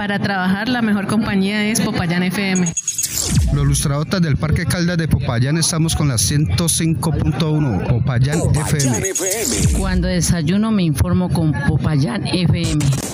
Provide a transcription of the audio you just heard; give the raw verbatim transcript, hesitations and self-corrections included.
Para trabajar la mejor compañía es Popayán F M. Los lustradotas del Parque Caldas de Popayán estamos con la ciento cinco punto uno, Popayán, Popayán F M. Cuando desayuno me informo con Popayán F M.